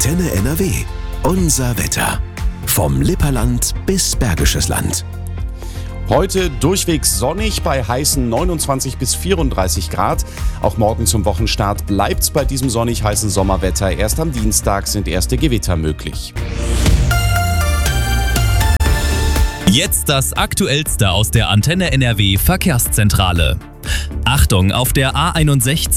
Antenne NRW. Unser Wetter. Vom Lipperland bis Bergisches Land. Heute durchwegs sonnig bei heißen 29 bis 34 Grad. Auch morgen zum Wochenstart bleibt's bei diesem sonnig heißen Sommerwetter. Erst am Dienstag sind erste Gewitter möglich. Jetzt das Aktuellste aus der Antenne NRW Verkehrszentrale. Achtung, auf der A61